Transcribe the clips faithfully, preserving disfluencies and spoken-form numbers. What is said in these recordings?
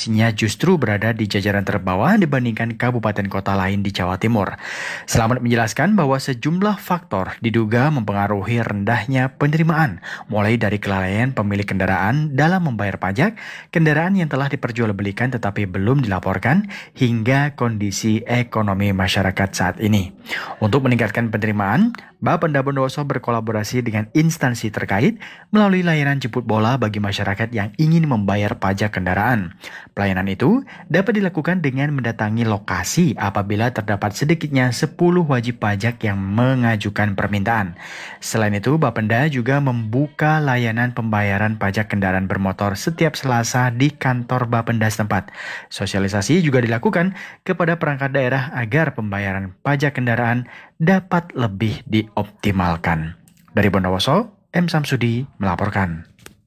posisinya justru berada di jajaran terbawah dibandingkan kabupaten kota lain di Jawa Timur. Selamat menjelaskan bahwa sejumlah faktor diduga mempengaruhi rendahnya penerimaan, mulai dari kelalaian pemilik kendaraan dalam membayar pajak, kendaraan yang telah diperjualbelikan tetapi belum dilaporkan, hingga kondisi ekonomi masyarakat saat ini. Untuk meningkatkan penerimaan, Bapenda Bondowoso berkolaborasi dengan instansi terkait melalui layanan jemput bola bagi masyarakat yang ingin membayar pajak kendaraan. Pelayanan itu dapat dilakukan dengan mendatangi lokasi apabila terdapat sedikitnya sepuluh wajib pajak yang mengajukan permintaan. Selain itu, Bapenda juga membuka layanan pembayaran pajak kendaraan bermotor setiap Selasa di kantor Bapenda setempat. Sosialisasi juga dilakukan kepada perangkat daerah agar pembayaran pajak kendaraan dapat lebih dioptimalkan. Dari Bondowoso, M. Samsudi melaporkan.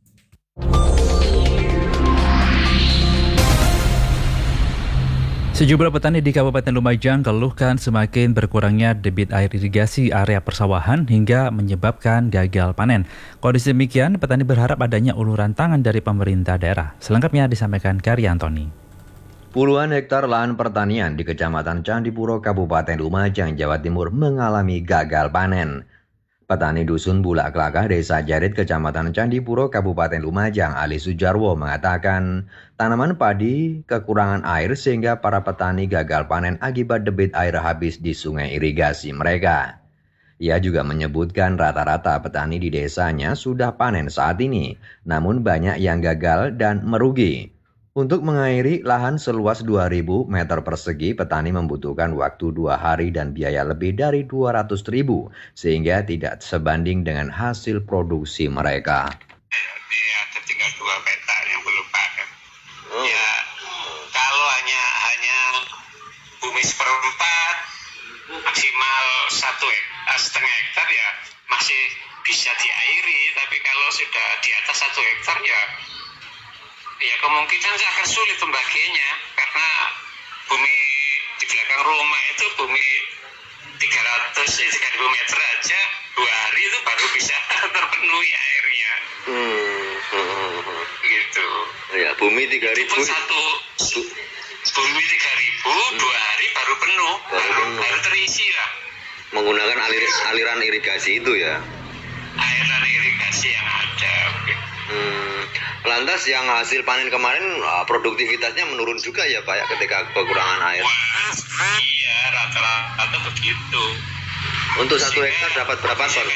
Sejumlah petani di Kabupaten Lumajang keluhkan semakin berkurangnya debit air irigasi area persawahan hingga menyebabkan gagal panen. Kondisi demikian, petani berharap adanya uluran tangan dari pemerintah daerah. Selengkapnya disampaikan Karya Antoni. Puluhan hektar lahan pertanian di Kecamatan Candipuro, Kabupaten Lumajang, Jawa Timur mengalami gagal panen. Petani Dusun Bulak Kelakah, Desa Jarit, Kecamatan Candipuro, Kabupaten Lumajang, Ali Sujarwo mengatakan tanaman padi kekurangan air sehingga para petani gagal panen akibat debit air habis di sungai irigasi mereka. Ia juga menyebutkan rata-rata petani di desanya sudah panen saat ini, namun banyak yang gagal dan merugi. Untuk mengairi lahan seluas dua ribu meter persegi, petani membutuhkan waktu dua hari dan biaya lebih dari dua ratus ribu, sehingga tidak sebanding dengan hasil produksi mereka. Ini ada tinggal dua peta yang belum panen. Oh. Ya, kalau hanya hanya bumi seperempat, maksimal satu hektar, setengah hektar ya masih bisa diairi, tapi kalau sudah di atas satu hektar ya ya kemungkinan akan sulit pembagiannya karena bumi di belakang rumah itu bumi tiga ratus ribu meter aja dua hari itu baru bisa terpenuhi airnya. Hmm. Gitu. Ya, bumi tiga ribu. Satu bumi tiga ribu hmm. dua hari baru penuh, baru, baru, penuh. baru terisi lah. Menggunakan alir, aliran irigasi itu ya. Aliran irigasi yang ada. Okay. Hmm. Lantas yang hasil panen kemarin produktivitasnya menurun juga ya Pak ya ketika kekurangan air? Wah, iya rata-rata begitu. Untuk satu hektar dapat berapa ton?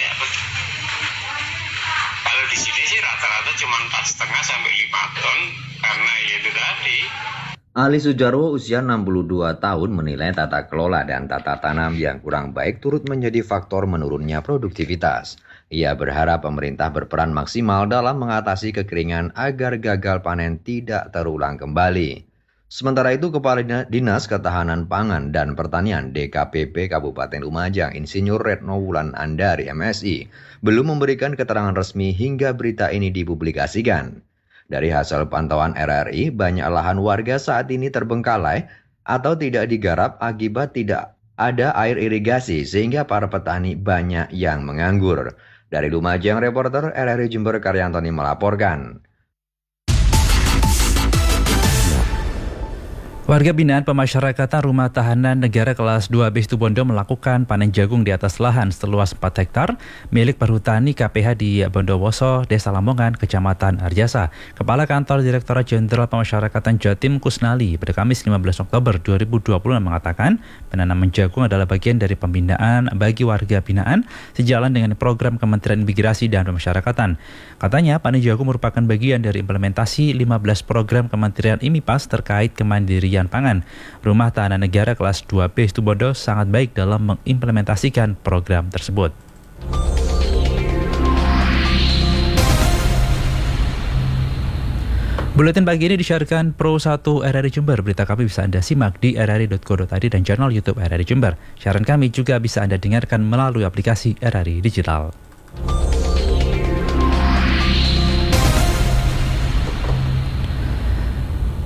Kalau di sini sih rata-rata cuma empat setengah sampai lima ton karena ya itu tadi. Ali Sujarwo usia enam puluh dua tahun menilai tata kelola dan tata tanam yang kurang baik turut menjadi faktor menurunnya produktivitas. Ia berharap pemerintah berperan maksimal dalam mengatasi kekeringan agar gagal panen tidak terulang kembali. Sementara itu, Kepala Dinas Ketahanan Pangan dan Pertanian D K P P Kabupaten Lumajang, Insinyur Retno Wulan Andari M Si, belum memberikan keterangan resmi hingga berita ini dipublikasikan. Dari hasil pantauan R R I, banyak lahan warga saat ini terbengkalai atau tidak digarap akibat tidak ada air irigasi sehingga para petani banyak yang menganggur. Dari Lumajang, reporter R R I Jember Karya Antoni melaporkan. Warga binaan pemasyarakatan Rumah Tahanan Negara kelas dua B Situbondo melakukan panen jagung di atas lahan seluas empat hektar milik Perhutani K P H di Bondowoso, Desa Lamongan, Kecamatan Arjasa. Kepala Kantor Direktorat Jenderal Pemasyarakatan Jatim Kusnali pada Kamis lima belas Oktober dua ribu dua puluh mengatakan penanaman jagung adalah bagian dari pembinaan bagi warga binaan sejalan dengan program Kementerian Imigrasi dan Pemasyarakatan. Katanya panen jagung merupakan bagian dari implementasi lima belas program Kementerian IMIPAS terkait kemandirian pangan. Rumah Tahanan Negara kelas dua B Situbondo sangat baik dalam mengimplementasikan program tersebut. Buletin pagi ini disiarkan Pro satu R R I Jember. Berita kami bisa Anda simak di r r i dot co dot i d dan channel YouTube R R I Jember. Siaran kami juga bisa Anda dengarkan melalui aplikasi R R I Digital.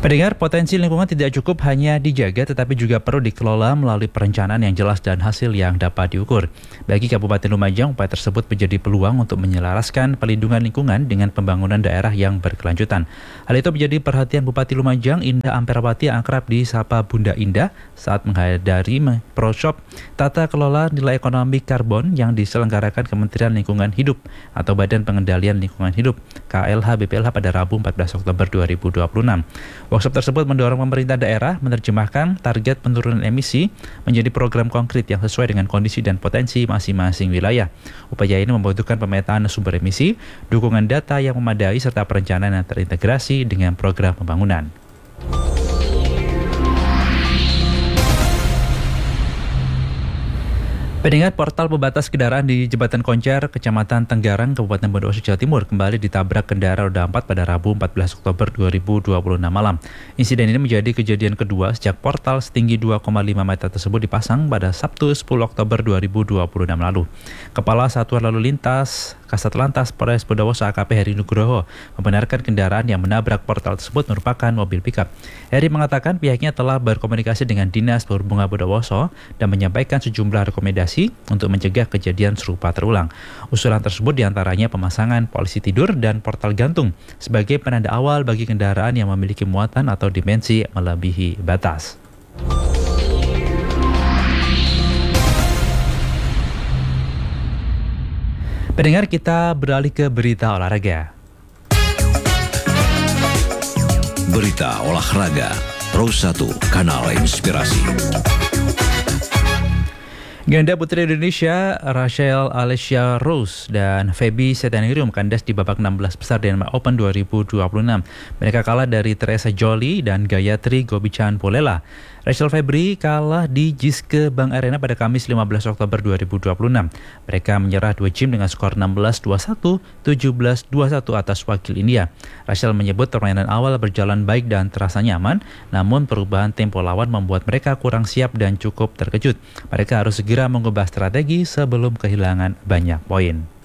Pendengar, potensi lingkungan tidak cukup hanya dijaga tetapi juga perlu dikelola melalui perencanaan yang jelas dan hasil yang dapat diukur. Bagi Kabupaten Lumajang, upaya tersebut menjadi peluang untuk menyelaraskan pelindungan lingkungan dengan pembangunan daerah yang berkelanjutan. Hal itu menjadi perhatian Bupati Lumajang, Indah Amperawati, yang akrab disapa Bunda Indah, saat menghadiri Proshop Tata Kelola Nilai Ekonomi Karbon yang diselenggarakan Kementerian Lingkungan Hidup atau Badan Pengendalian Lingkungan Hidup K L H B P L H pada Rabu empat belas Oktober dua ribu dua puluh enam. Workshop tersebut mendorong pemerintah daerah menerjemahkan target penurunan emisi menjadi program konkret yang sesuai dengan kondisi dan potensi masing-masing wilayah. Upaya ini membutuhkan pemetaan sumber emisi, dukungan data yang memadai, serta perencanaan yang terintegrasi dengan program pembangunan. Pendengar, portal pembatas kendaraan di Jembatan Koncer, Kecamatan Tenggarang, Kabupaten Bondowoso, Jawa Timur kembali ditabrak kendaraan roda empat pada Rabu empat belas Oktober dua ribu dua puluh enam malam. Insiden ini menjadi kejadian kedua sejak portal setinggi dua koma lima meter tersebut dipasang pada Sabtu sepuluh Oktober dua ribu dua puluh enam lalu. Kepala Satuan Lalu Lintas Kasat Lantas Polres Bondowoso A K P Heri Nugroho membenarkan kendaraan yang menabrak portal tersebut merupakan mobil pickup. Heri mengatakan pihaknya telah berkomunikasi dengan Dinas Perhubungan Bondowoso dan menyampaikan sejumlah rekomendasi untuk mencegah kejadian serupa terulang. Usulan tersebut diantaranya pemasangan polisi tidur dan portal gantung sebagai penanda awal bagi kendaraan yang memiliki muatan atau dimensi melebihi batas. Pendengar, kita beralih ke berita olahraga. Berita olahraga Pro satu, Kanal Inspirasi. Ganda putri Indonesia Rachel Alessia Rose dan Feby Setanirium kandas di babak enam belas besar Denmark Open dua ribu dua puluh enam. Mereka kalah dari Teresa Jolie dan Gayatri Gobichan-Polela. Rachel Febri kalah di Jiske Bank Arena pada Kamis lima belas Oktober dua ribu dua puluh enam. Mereka menyerah dua game dengan skor enam belas dua puluh satu, tujuh belas dua puluh satu atas wakil India. Rachel menyebut permainan awal berjalan baik dan terasa nyaman, namun perubahan tempo lawan membuat mereka kurang siap dan cukup terkejut. Mereka harus segera mengubah strategi sebelum kehilangan banyak poin.